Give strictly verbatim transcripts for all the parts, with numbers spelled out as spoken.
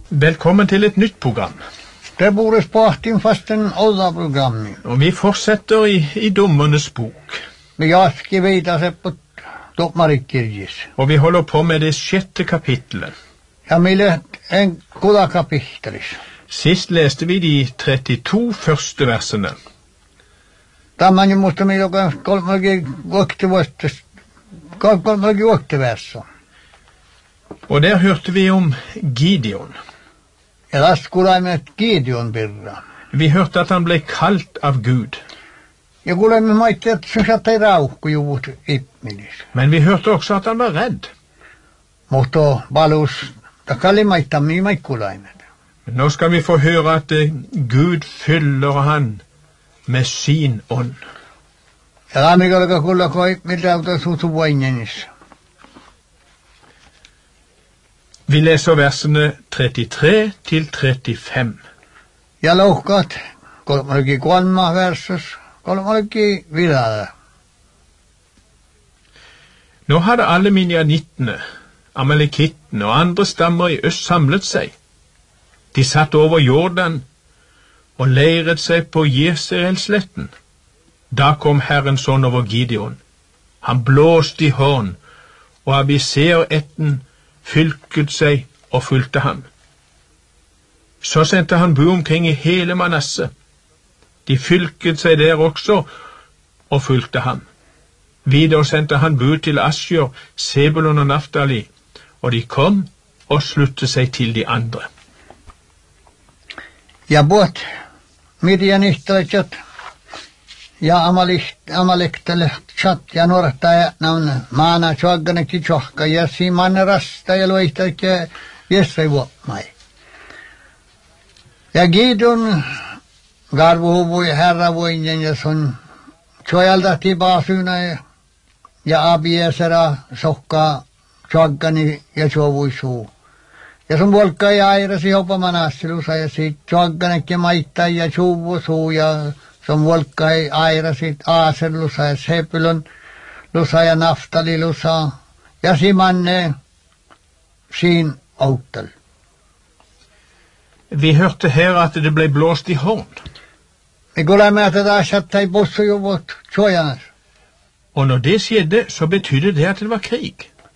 Velkommen til et nytt program. Det borde sporten fast en olda programmet. Og vi fortsetter i, i Dommernes bok. Vi har skal videre på Dommerikirkes. Og vi holder på med det sjette kapittelet. Ja, vi lærte en god kapittel. Sist leste vi de trettito første versene. Da man jo måtte vi lukke kolmage vokte vårt kolmage vokte verser. Og der hørte vi om Gideon. Ja, da skulle jeg med Gideon birra. Vi hørte at han ble kalt av Gud. Jeg skulle med meg til at synes at jeg rauk og gjorde ipmilis. Men vi hørte også at han var redd. Måtte balus, da kalli meg ta mi meg kulaimet. Nå skal vi få høre at uh, Gud fyller han med sin ånd. Ja, da mig olga kulla koi miltä auta suutu voinjenis. Vi leser versene trettitre til trettifem. Ja lohkat, kolmolki kolma versus, kolmolki vidare. Nå hadde alle minjanittene, amalekittene og andre stammer i øst samlet seg. De satt over Jordan og leiret seg på Jesreelsletten. Da kom Herrens ånd over Gideon. Han blåste i horn, og Abiser-ætten fylket seg og fulgte han. Så sendte han bu omkring i hele Manasse. De fylket seg der også og fulgte han. Videre sendte han bud til Asjer, Sebulon og Naftali, og de kom og sluttet seg til de andre. Ja båt, midjanihtalet, ja amalektele chat ja norta navne, maana tjoggane kitjohka, ja si manne rasta ja loihtaike jessai vuotmai. Ja Gideon garvuhuvui herra voinen ja sun tjojaltahti baasuna ja Abiesera sohka tjoggani ja tjovuisuu. Ja sun volkka ja airasi hopa manassilusa ja sit tjogganekke maittai ja tjuvusuu ja sun volkka ei airasit Aaserlusa ja Sebulon lusa ja Naftali lusa ja simanne sin outel. Vi hørte her at det ble blåst i horn. Vi går med at det er satt i bossujuvot tjojanes. Og når det skjedde, så betydde det at det var krig.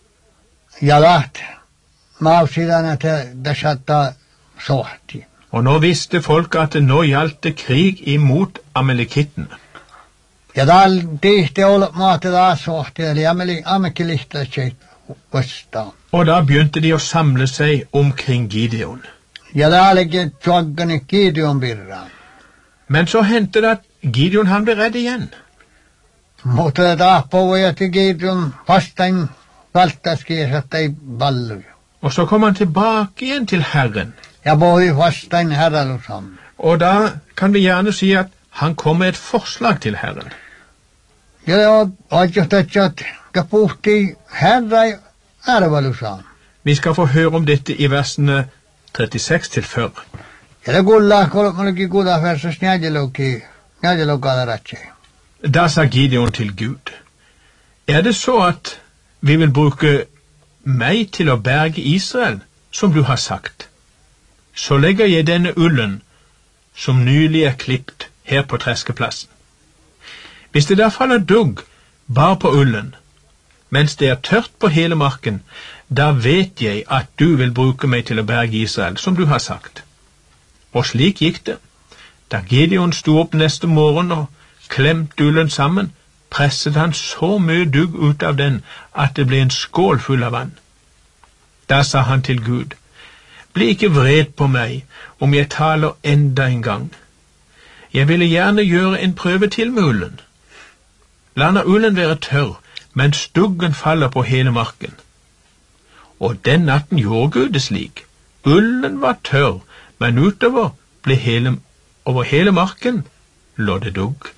Ja lat. Mausidan at det satt såhti. Og nå visste folk at det nå gjaldt det krig imot amalekittene. Ja dal tihti ollut maate da såhti, eli amekilihta tjeit vastaan. Og da begynte de å samle seg omkring Gideon. Ja daalikin tjoggane Gideon birraan. Men så hendte det at Gideon han ble redd igjen. Mutta det tahpoi, että Gideon vastain valtaskies, että ei ballu. Og så kom han tilbake igjen til Herren. Ja boi vastain herralusam. Og da kan vi gjerne si at han kom med et forslag til Herren. Ja ja, ajahtatjat kapuhti herrai arvalusam. Vi skal få høre om dette i versene trettiseks til førti. Ja det kulla kolmolki kuda versus njädeloki, njädelokalaratsi. Da sa Gideon til Gud, er det så at vi vil bruke meg til å berge Israel, som du har sagt? Så legger jeg denne ullen, som nylig er klippt, her på treskeplassen. Hvis det da faller dugg bare på ullen, mens det er tørt på hele marken, da vet jeg at du vil bruke meg til å berge Israel, som du har sagt. Og slik gikk det. Da Gideon sto opp neste morgen og klemte ullen sammen, presset han så mye dugg ut av den at det ble en skål full av vann. Da sa han til Gud, bli ikke vred på meg om jeg taler enda en gang. Jeg ville gjerne gjøre en prøve til med ullen. La nå ullen være tørr, mens duggen faller på hele marken. Og den natten gjorde Gud det slik. Ullen var tørr, men utover ble hele, over hele marken lå det dugg.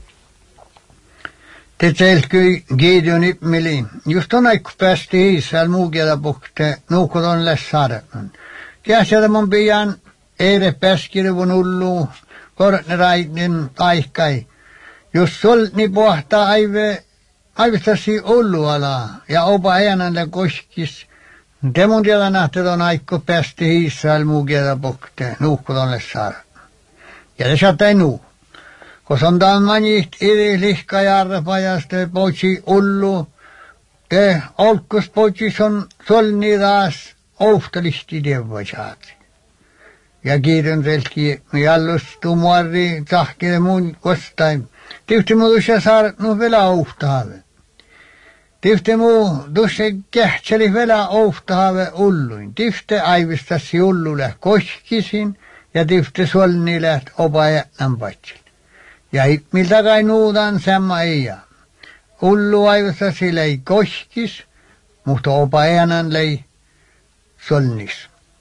Det selkyi Gideon ipmili. Just on aikku päästi Israel muugiada puhte, nuukot on lässarman. Tiedätkö, mun pian eire pääskirvun ullu, korne raidin aikai. Jos solni pohtaa aive, aivestasi ulluala, ja opa ajananle koskis, Det mun tiedä nähty on aikko päästi Israel muugeda bokte nuukkudonle saara. Ja det sattei nuu. Kos on tämän manjiht iri lihka jarrapajaste poitsi ullu. Te olkus poitsi on solni taas ohtalisti devvajaati. Ja kiitän selki jallustu muarri tahkille muun kostain. Tifti mu dusse saar nu vielä ohtaave. Tifti mu dusse kähtseli vielä ohtaave ulluin. Tifti aivistasi ullulle koskisin ja tifti solni läht opa jätnän patsil. Ja miltä kai nuudan sama eija. Ullu aivistasi lei koskis, mutta opa jätnän lei solnis.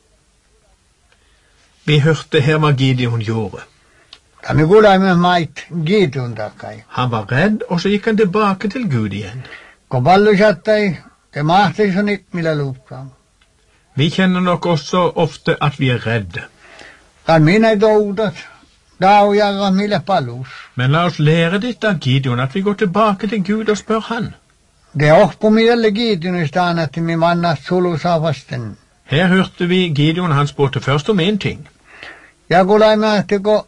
Vi hørte her hva Gideon gjorde. Da vi kuulemme mait Gideon takai. Han var redd, og så gikk han tilbake til Gud igjen. Kun pallu sattai, te mahti sun it millä luupaa. Vi kjenner nok også ofte at vi er redde. Kan minä ei toudat, daujaga millä palus. Men la oss lære ditt av Gideon at vi går tilbake til Gud og spør han. Det ohpu midelle Gideonista annatti mi manna sulusa vasten. Her hørte vi Gideon, han spurte først om en ting. Ja kuulemme, että kun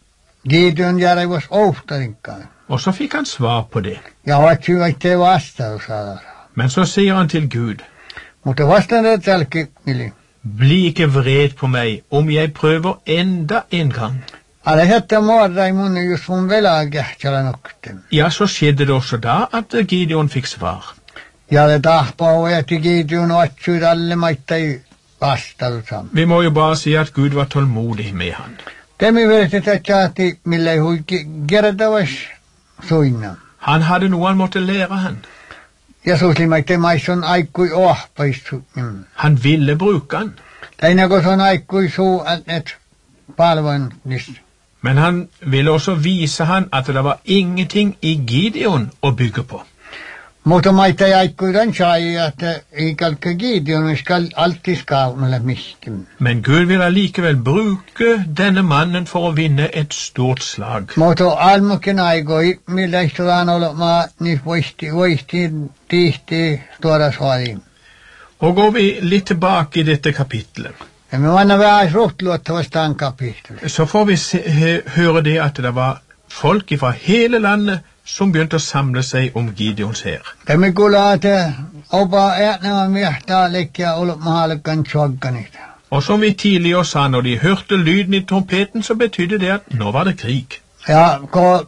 Gideon järjäs ohtarinkaan. Og så fikk han svar på det. Ja vatsi vaiktei vastaus saada. Men så sier han til Gud, Mutta vastaan det tälkki. bli ikke vred på meg om jeg prøver enda en gang. Alle hette morra i munnen just mun velagähtsälä nokten. Ja, så skjedde det også da at Gideon fikk svar. Ja det tahpaa ojätti Gideon vatsuit alle maittai vastausam. Vi må jo bare si at Gud var tålmodig med han. Temi veresti tätsähti, millä ei hui kertavas suinna. Han hadde noe han måtte lære han. Ja suslimaitte maisson aikkui ohpaistu. Mm. Han ville bruke han. Teina kun on aikkui suu et palvoin niistä. Men han ville også vise han at det var ingenting i Gideon å bygge på. Mutta maittai aikkui den sai, että ikalka Gideon skal alltid skavnelle misken. Men Gud vil allikevel bruke denne mannen for å vinne et stort slag. Mutta almukin aikoi, millä istutaan olemaan, niin voisti, voisti tihti tuoda suoliin. Og går vi litt tilbake i dette kapitlet, Ja me vanna vähän ruhtluottavasti tämän kapittelin. så får vi se, he, høre det at det var folk fra hele landet som begynte å samle seg om Gideons hær. Ja me kuulaa, että opa äänämä miehtää lekkiä olemaan tjogganit. Og som vi tidligere sa, når de hørte lyden i trompeten, så betydde det at nå var det krig. Ja kun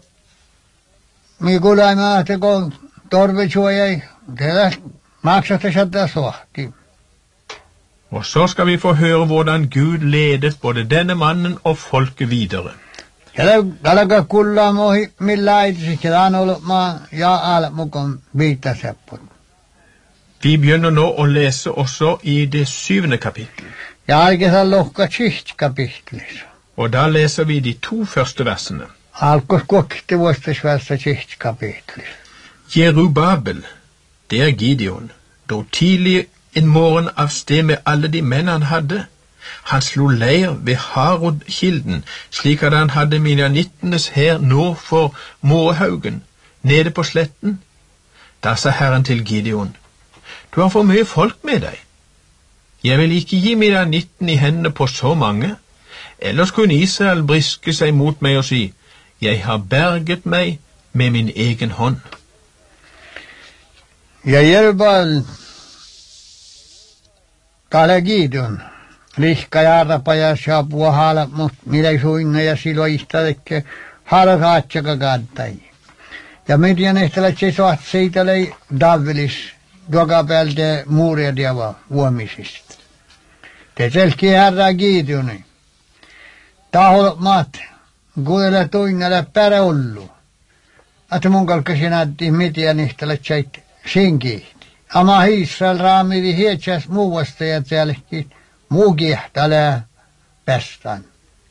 me kuulemme, että kun torvesuojai, teillä maksata saada suhti. Og så skal vi få høre hvordan Gud ledet både denne mannen og folket videre. Ja alkaa kuulla mohi, millä äitisi, että on olemaan ja alle mukaan viittasepput. Vi begynner nå å lese også i det syvende kapittel. Ja alkeessa lohka siht kapittelis. Og da leser vi de to første versene. Alkos kokti vuostasvässä siht kapittelis. Jerubabel, det er Gideon, dro tidlig en morgen av sted med alle de menn han hadde. Han slo leir ved Harod-kilden, slik at han hadde Midianittenes hær nord for Morehaugen, nede på sletten. Da sa Herren til Gideon, du har for mye folk med deg. Jeg vil ikke gi Midianitten i hendene på så mange, ellers kunne Israel briske seg mot meg og si, jeg har berget meg med min egen hånd. Ja Jerubal tale Gideon. Lihka jarrapa ja saapua haala, mut millä suinna ja silloin istadekke haala saatsaka kantai. Ja median ehtälä se saat siitä lei Davilis, joka päältä muuria diava huomisista. Te selki herra Gideoni. Tahol maat, kuudella tuinnella pärä ollu. Että mun kalkaisin addi median ehtälä seit sinkihti. Ama Israel raamidi hietsäs muuvasta ja täälläkin muu kiehtälää päästään.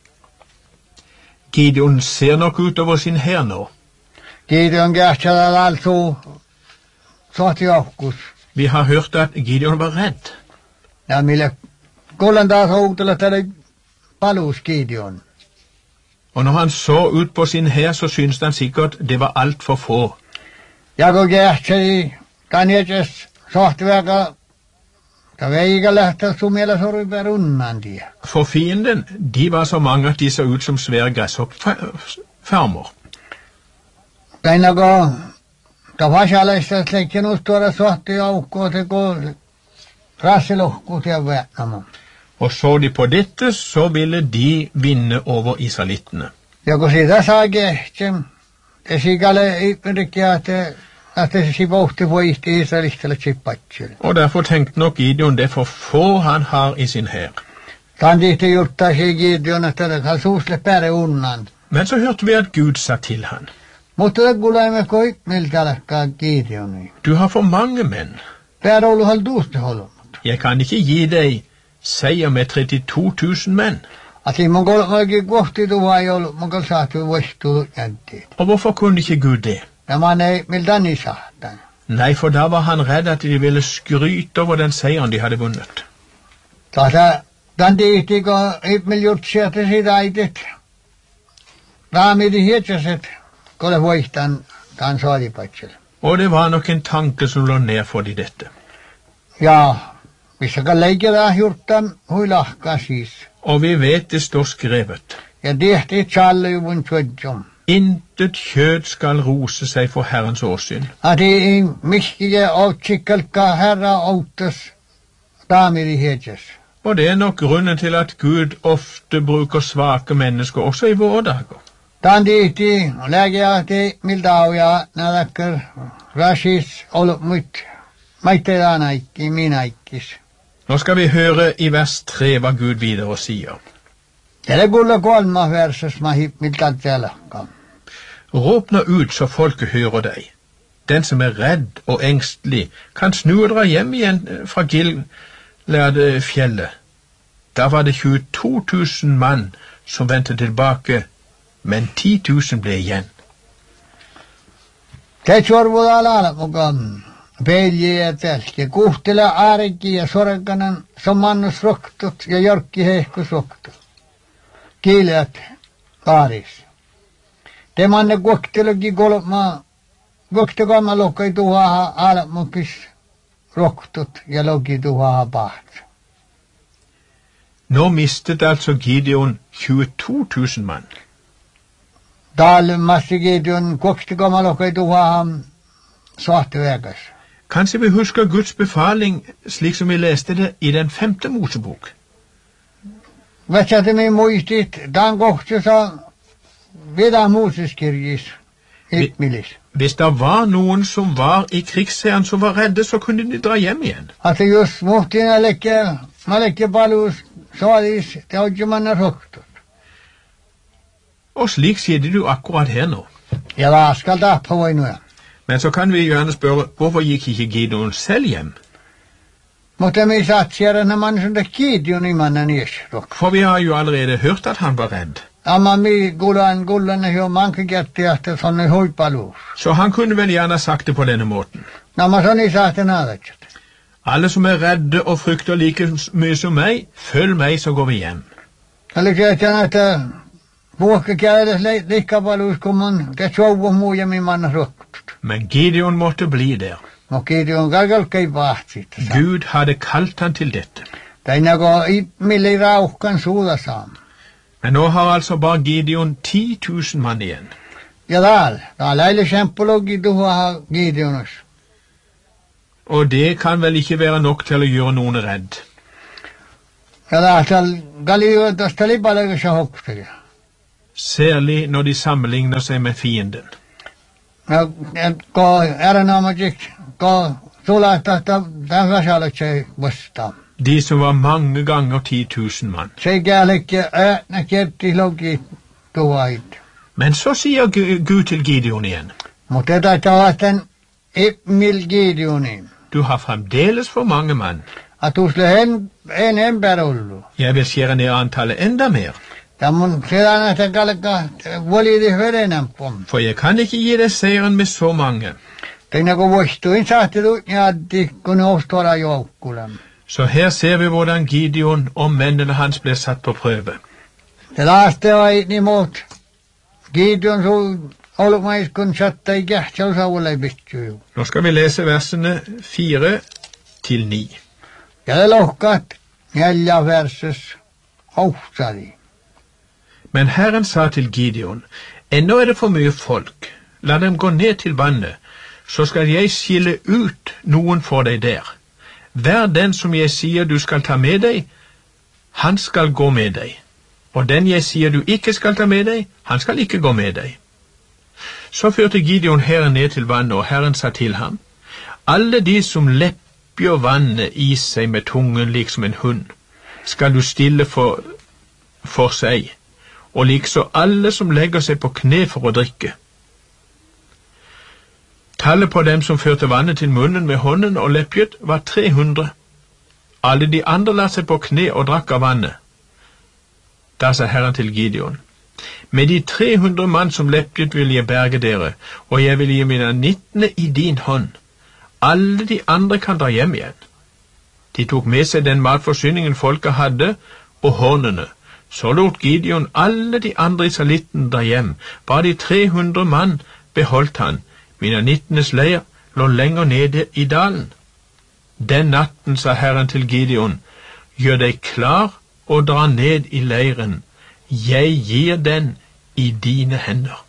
Gideon ser nok utover sin hær nå. Gideon kiehtälää altuu sohti ohkus. Vi har hørt at Gideon var redd. Ja millä kuulen taas uutella tälle palus Gideon. Og når han så ut på sin hær, så syntes han sikkert det var alt for få. Ja kun kiehteli, kan jätsäs sohti vaikka Da veiga lähtee sumilla sorvipää runnan tie. For fienden, de var så mange at de så ut som svære gresshoppfarmer. Aina kun tavasalaista leikin ustuoda sohti aukkoa se kun rasselohkuut ja Vietnam. Og så de på dette, så ville de vinne over israelittene. Ja kun siitä saa kehti, det sikäle ihmisiä, että at det si vågte på ikke israelittele tsippatsille. Og derfor tenkte nok Gideon det for få han har i sin hær. Tan tihti juttaa si Gideon, että det kan suusle pääre unnan. Men så hørte vi at Gud sa til han, Mutta det kuulemme kuin miltä alkaa Gideoni. du har for mange menn. Pääre ollut hal duuste holmut. Jeg kan ikke gi deg seier med trettito tusen menn. Ati mun kolmakin kohti tuhaa ei ollut, mun kol saatu voistuu jäntiin. Og hvorfor kunne ikke Gud det? Tämä ei miltä niin saatan. Nei, for da var han redd at de ville skryte over den seieren de hadde vunnet. Tässä tämän tihti, kun ihmil jutsi, että siitä aitit raamidi hietsäset, kun le voihtan tämän saalipatsille. Og det var nok en tanke som lå ned for de dette. Ja, missäkään leikellä jurtan huilahkaa siis. Og vi vet det står skrevet, Ja tihti tjallujuvun tjodjom. intet kjød skal rose seg for Herrens åsyn. Ati ei miskige otsikkelka herra outas raamidi hietsäs. Og det er nok grunnen til at Gud ofte bruker svake mennesker også i våre dager. Tämän tihti lääkeahti miltä auja näläkkär rasis ollut muit. Maittetaan aikki, min aikkis. Nå skal vi høre i vers tre hva Gud videre sier. Tälle kuulla kolmas verses mä miltä tälläkään. Råp nå ut så folket hører deg. Den som er redd og engstelig kan snu og dra hjem igjen fra Gilead-fjellet. Da var det tjueto tusen mann som vendte tilbake, men ti tusen ble igjen. Te sorvuda laala mukaan. Pelji ja tälki. Kuhtele aarekki ja sorkanan somannus roktut ja jorkki hehkus roktut. Kiileät aaris. Te manne kuoktelukin kolmaa. Kuoktelukin lokkai tuhaa aalamukis roktut ja loki tuhaa paht. Nå mistet altså Gideon tjueto tusen mann. Täällä massikiitun kuoktelukin lokkai tuhaa sahteväkäs. Kanskje vi husker Guds befaling slik som vi leste det i den femte Mosebok. Vätsäti mi muistit, tämän kohtussa vida Moses-kirjis, ihmilis. Hvis det var noen som var i krigsherren som var redde, så kunne de dra hjem igjen. Att just muhtina lekke, mä lekke palus, saadis, te ootju manna roktut. Og slik sier det jo akkurat her nå. Ja laaskal tahpa voi nuja. Men så kan vi gjerne spørre, hvorfor gikk ikke Gideon selv hjem? Mutta mi saat siellä nämä man sunta Gideon imanna nies rok. For vi har jo allerede hørt at han var redd. Amma mi gulan gulan jo manke kerti että sonne huipalus. Så han kunne vel gjerne sagt det på denne måten. Nämä soni saatte naadatset. Alle som er redde og frykter like mye som meg, følg meg, så går vi hjem. Eli sieltä että vuokka käydäs liikkapalus, kun mun te souvu muu ja mi manna roktut. Men Gideon måtte bli der. No Gideon kalkalkei vahtsit. Gud hadde kalt han til dette. Teina ko mille rauhkan suuda saam. Men nå har altså bare Gideon ti tusen mann igjen. Ja täällä, täällä ei kjempologi tuhaa Gideonus. Og det kan vel ikke være nok til å gjøre noen redd. Ja täällä galio tästä lipalegassa hokkuteli. Særlig når de sammenligner seg med fienden. Ja ko ääranaamatik, ko sulahtaa tämän väsäläkseen vastaan. De som var mange ganger ti tusen mann. Se käälekki äätnä kerti logi tuhaid. Men så sier Gud til Gideon igjen, Mutta tätä taasten Emil Gideoni. du har fremdeles for mange mann. Att usle en, en empär ollut. Jeg vil skjære ned antallet enda mer, Tämä mun sedan että kalka volidi verenämpom. for jeg kan ikke gi deg seieren med så mange. Teina kun voistuin saatti tutniatti, kun ostora joukkulam. Så her ser vi hvordan Gideon og mennene hans ble satt på prøve. Se laaste vai nimot. Gideon su olumais kun satta i kähtsel saulle bittyy. Nå skal vi lese versene fire til ni. Ja det lokkat neljä versus hoksari. Men Herren sa til Gideon, ennå er det for mye folk. La dem gå ned til vannet, så skal jeg skille ut noen for deg der. Hver den som jeg sier du skal ta med deg, han skal gå med deg. Og den jeg sier du ikke skal ta med deg, han skal ikke gå med deg. Så førte Gideon Herren ned til vannet, og Herren sa til ham, alle de som leppjer vannet i seg med tungen liksom en hund, skal du stille for, for seg, og liksom alle som legger seg på kne for å drikke. Tallet på dem som førte vannet til munnen med hånden og leppjet var tre hundre. Alle de andre la seg på kne og drakk av vannet. Da sa Herren til Gideon, med de tre hundre mann som leppjet vil jeg berge dere, og jeg vil gi mine nittende i din hånd. Alle de andre kan dra hjem igjen. De tok med seg den matforsyningen folket hadde, og hornene. Så lot Gideon alle de andre israelittene dra hjem. Bare de tre hundre mann beholdt han. Mine nittendes leir lå lenger nede i dalen. Den natten sa Herren til Gideon, gjør deg klar og dra ned i leiren. Jeg gir den i dine hender.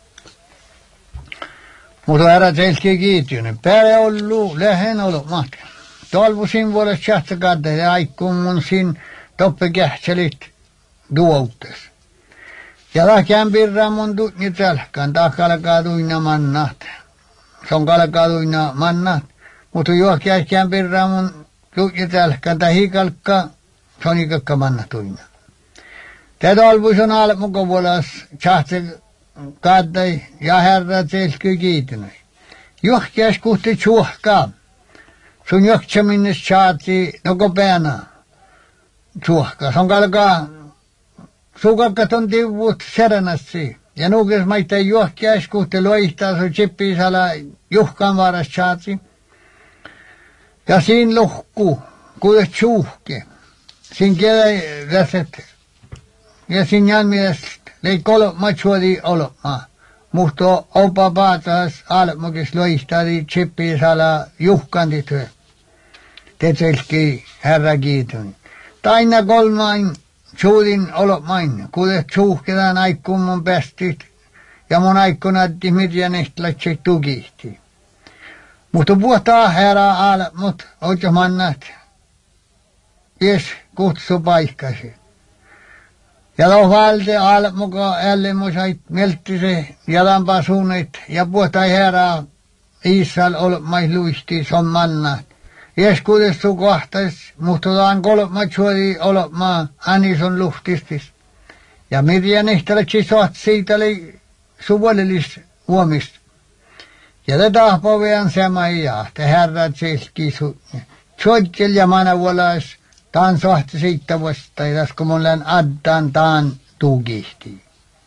Mutta herra selkeä Gideon. Päälle ollut lehen ollut mat. Talvusin vuodet tjahta kadde ja aikkuun mun sin toppe kähtselit duoutes. Ja lähkään pirraan mun tutni tälkään. Takalkaa tuina mannat. Son kalkaa tuina mannat. Mutta juokkiaiskään pirraan mun tutni tälkään. Tai hikalkka sonikakka manna tuina. Tämä talvuis on alle mukaan vuodas tjahta kadde ja herra selkeä Gideon. Juokkiais kuhti tjuhkaa. Sun juokseminnes saati noko päänä tjuhkaa. Son kalkaa sukakkat on tivut serenassi. Ja nukes maita juokkiais kuhti loihtaa sun chippisala juhkaan varas saati. Ja siinä lohku, kuudes tjuhke. Siinä kielä räset. Ja siinä jälmiäs lei kolo matsuodi olopmaa. Mutta opa paatas almokis loistari chippisala juhkaan työ. Tetselki herra Gideon. Taina kolmain suudin olopmain, kuudes tjuhkedaan aikkuun mun pestit. Ja mun aikkuun addi midjan ehtlatsi tukihti. Mutta puhutaan herra almot, ojo mannat. Jes kutsu paikkasi. Ja lohalti almuka ällimusait melttise jalanpasuunit ja puhutaan herra Israel olopmais luisti son mannat. Jes kuudes su kohtais, mutta taan kolmat suori olopmaa anison luhtistis. Ja midjan ehtlatsi soht siitä oli suvolillis huomista. Ja te tahpovean semaijaa, te herrat selki su. Tsoitkel ja manavuolais, taan sohti siitä vuosta, ja tässä kun mun län addan taan tukihti.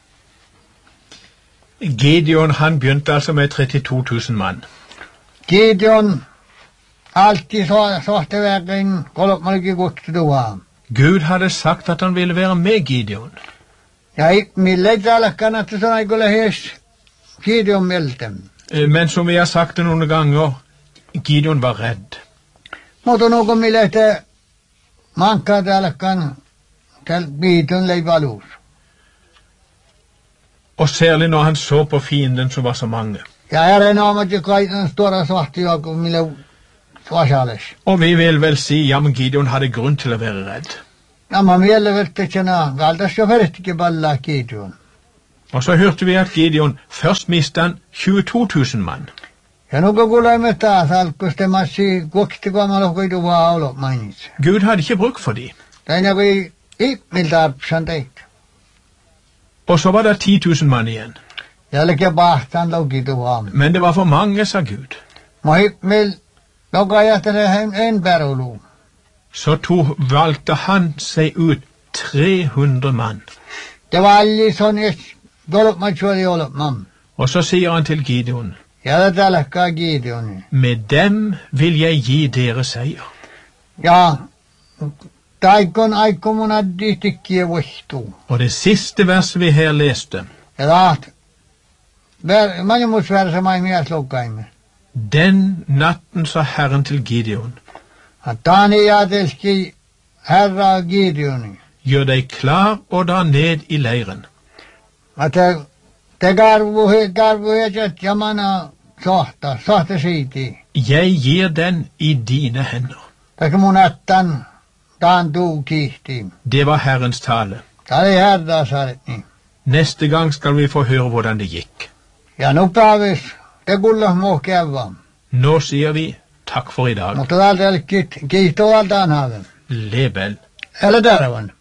Gideon han begynte altså med trettito tusen mann. Gideon alltid så, sohtevägen kolmalikin kutsutuaan. Gud hadde sagt at han ville være med Gideon. Ja mille tälkään, että se on aikuille hees Gideon meltem. Men som vi har sagt det noen ganger, Gideon var redd. Mutta nuko mille te mankkaa tälkään täl Gideon leivaluus. Og særlig når han så på fienden som var så mange. Ja herren aamat ja kaitan stora sohtia, kun mille svasales. Og vi vil vel si, ja, men Gideon hadde grunn til å være redd. Ja, man ville vertetsena, valdas jo vertike balla Gideon. Og så hørte vi at Gideon først mistet han tjueto tusen mann. Ja nuko kuulemme taas alkus te massi kuokti kuomalo kuidu vaan olo mainitse. Gud hadde ikke bruk for de. Täinä kui ippmiltä apsan teit. Og så var det ti tusen mann igjen. Jälkeen pahtaan laukitu vaan. Men det var for mange, sa Gud. Mä ippmil joka ajattele en perulu. Så tog, valgte han seg ut tre hundre mann. Det var alli son es golopmat suoli olopmam. Og så sier han til Gideon, Ja det tälkkaa Gideon. med dem vil jeg gi dere seier. Ja taikon aikkomun addi tikkiä vohtuu. Og det siste verset vi her leste, Ja taht manjumusversa mai mies loukaimme. den natten sa Herren til Gideon, Att Dani ajatelski Herra Gideoni. Gjør deg klar og dra ned i leiren. Että te garvuhe, garvuhe, jamana sohta, sohta siiti. Jeg gir den i dine hender. Taikka mun ättän taan tuu kihtiin. Det var Herrens tale. Tää oli Herra saaret niin. Neste gang skal vi få høre hvordan det gikk. Ja nu päivis, te kulla muu kävään. Nå sier vi takk for i dag. Mutta täältä kiihtoo altaan haven. Lev vel. Eller terven.